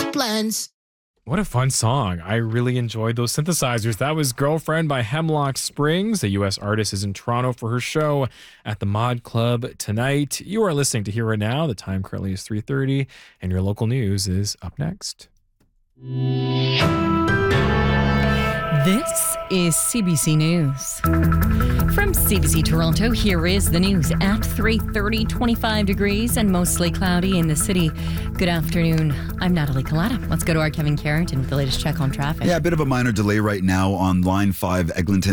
plans. What a fun song. I really enjoyed those synthesizers. That was Girlfriend by Hemlock Springs. A U.S. artist is in Toronto for her show at the Mod Club tonight. You are listening to Here Right Now. The time currently is 3:30, and your local news is up next. This is CBC News. From CBC Toronto, here is the news at 3:30, 25 degrees and mostly cloudy in the city. Good afternoon. I'm Natalie Collada. Let's go to our Kevin Carrington with the latest check on traffic. Yeah, a bit of a minor delay right now on Line 5 Eglinton